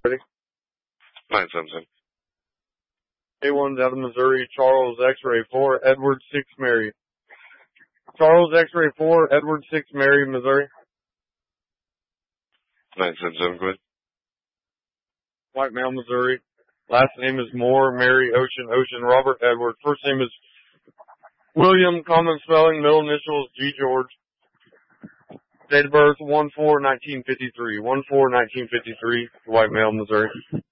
Ready? 977. A1's out of Missouri, Charles X-ray 4, Edward 6 Mary. Charles X-ray 4, Edward 6 Mary, Missouri. 977, go ahead. White male, Missouri. Last name is Moore, Mary, Ocean, Robert, Edward. First name is William, common spelling, middle initials, G. George. Date of birth, 1/4/1953. 1/4/1953, white male, Missouri.